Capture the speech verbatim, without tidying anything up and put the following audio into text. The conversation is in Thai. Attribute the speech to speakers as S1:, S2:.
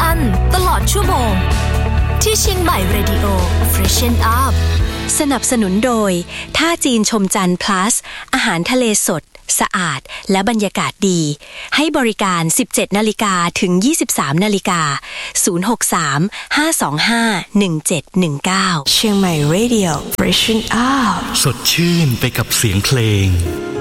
S1: กันตลอดชั่วโมงที่เชียงใหม่ Radio Freshen Up
S2: สนับสนุนโดยท่าจีนชมจันทร์ plus อาหารทะเลสดสะอาดและบรรยากาศดีให้บริการ สิบเจ็ดนาฬิกา ถึง ยี่สิบสามนาฬิกา ศูนย์ หก สาม ห้า สอง ห้า หนึ่ง เจ็ด หนึ่ง เก้า เชียงใหม่ Radio Freshen Up
S3: สดชื่นไปกับเสียงเพลง